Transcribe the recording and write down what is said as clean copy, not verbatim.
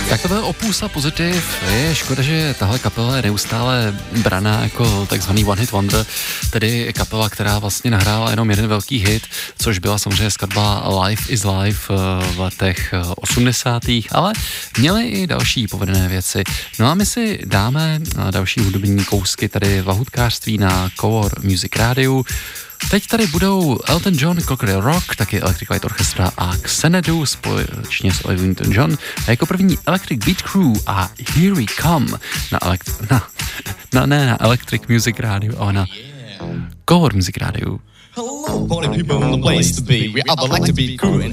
Tak to byl Opus a Pozitiv. Je škoda, že tahle kapela je neustále braná jako takzvaný One Hit Wonder, tedy kapela, která vlastně nahrála jenom jeden velký hit, což byla samozřejmě skladba Life is Life v letech 80. ale měli i další povedené věci. No a my si dáme další hudební kousky tady v lahůdkářství na Core Music Radio. Teď tady budou Elton John, Crocodile Rock, taky Electric Light Orchestra a Xanadu společně s Olivia Newton-John a jako první Electric Beat Crew a Here We Come na Electric Music Radio, ale na Core Music Radio. Hello, party people in the place to be. We are the Electric Beat Crew, and